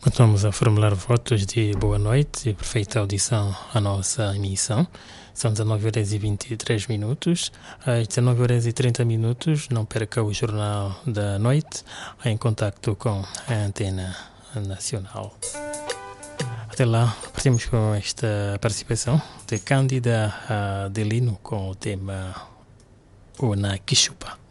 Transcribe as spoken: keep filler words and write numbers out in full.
Continuamos a formular votos de boa noite e perfeita audição à nossa emissão. São dezenove horas e vinte e três minutos. Às dezenove horas e trinta minutos, não perca o Jornal da Noite, em contacto com a Antena Nacional. Até lá, partimos com esta participação de Cândida Adelino com o tema Una Quixupa.